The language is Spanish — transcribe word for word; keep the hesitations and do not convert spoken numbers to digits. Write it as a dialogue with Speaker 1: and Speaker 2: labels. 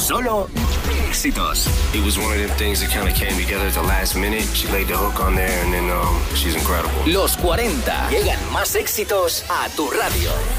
Speaker 1: Solo éxitos.
Speaker 2: It was one of them things that kind of came together at the last minute. She laid the hook on there and then um, she's incredible.
Speaker 1: Los cuarenta. Llegan más éxitos a tu radio.